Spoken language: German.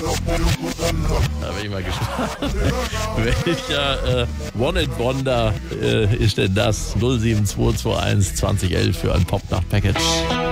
Da bin ich mal gespannt. Welcher One and Wonder ist denn das? 07221 2011 für ein Popnacht-Package.